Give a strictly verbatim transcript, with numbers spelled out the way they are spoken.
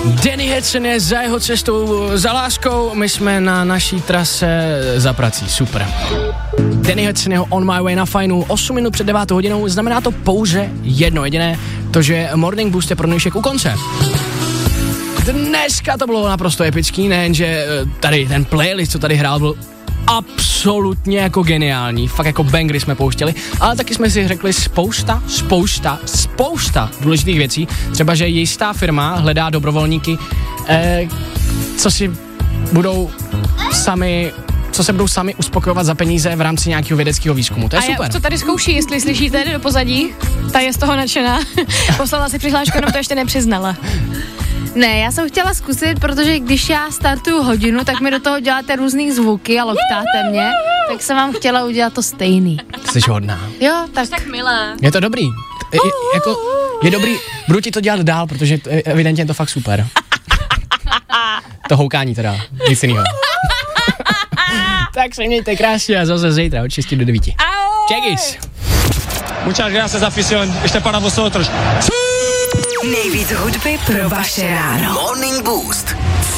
Danny Hudson je za jeho cestou za láskou, my jsme na naší trase za prací, super. Danny Hudson je On My Way na Fajnu, osm minut před devátou hodinou, znamená to pouze jedno jediné, to, že Morning Boost je pro dnešek u konce. Dneska to bylo naprosto epický, nejenže tady ten playlist, co tady hrál, byl absolutně jako geniální, fakt jako bangry jsme pouštěli, ale taky jsme si řekli spousta, spousta, spousta důležitých věcí, třeba, že jistá firma hledá dobrovolníky, eh, co si budou sami, co se budou sami uspokojovat za peníze v rámci nějakého vědeckého výzkumu, to je a super. A to tady zkouší, jestli slyšíte do pozadí, ta je z toho nadšená, poslala si přihlášku, jenom to ještě nepřiznala. Ne, já jsem chtěla zkusit, protože když já startuju hodinu, tak mi do toho děláte různý zvuky a loktáte mě, tak jsem vám chtěla udělat to stejný. Jsi hodná. Jo, tak. Tak milé. Je to dobrý. Je, jako, je dobrý, budu ti to dělat dál, protože to, evidentně je to fakt super. To houkání teda, nic jinýho. Tak se mějte krásně a zase zítra od šesti do devíti. Čekis. Muchas gracias, afición. Ještě para vosotros. Nejvíc hudby pro vaše ráno. Morning Boost